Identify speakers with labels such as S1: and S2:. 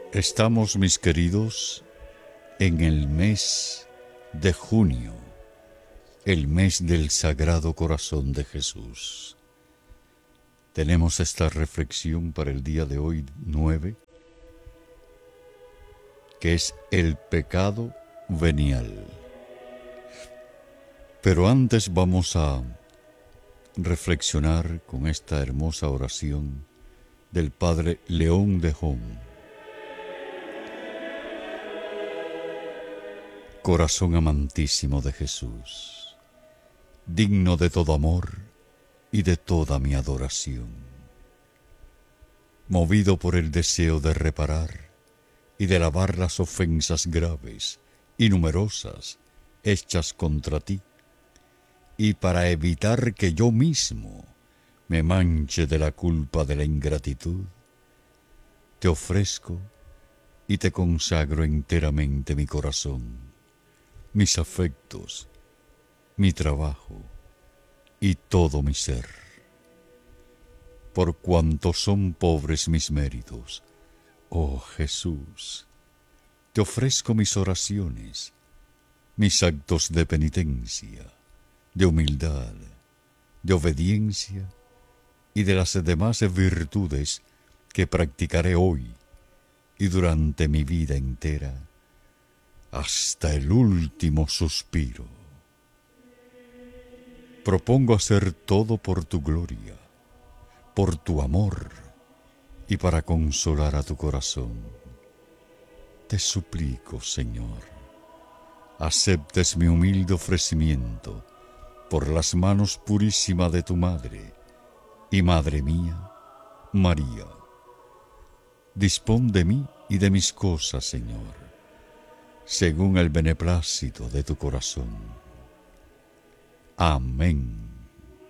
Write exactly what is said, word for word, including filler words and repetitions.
S1: Estamos, mis queridos, en el mes de junio, el mes del Sagrado Corazón de Jesús. Tenemos esta reflexión para el día de hoy, nueve, que es el pecado venial. Pero antes vamos a reflexionar con esta hermosa oración del Padre León de Hon. Corazón amantísimo de Jesús, digno de todo amor y de toda mi adoración, movido por el deseo de reparar y de lavar las ofensas graves y numerosas hechas contra ti, y para evitar que yo mismo me manche de la culpa de la ingratitud, te ofrezco y te consagro enteramente mi corazón, mis afectos, mi trabajo y todo mi ser. Por cuanto son pobres mis méritos, oh Jesús, te ofrezco mis oraciones, mis actos de penitencia, de humildad, de obediencia y de las demás virtudes que practicaré hoy y durante mi vida entera, hasta el último suspiro. Propongo hacer todo por tu gloria, por tu amor y para consolar a tu corazón. Te suplico, Señor, aceptes mi humilde ofrecimiento por las manos purísimas de tu Madre y Madre mía, María. Dispón de mí y de mis cosas, Señor, según el beneplácito de tu corazón. Amén.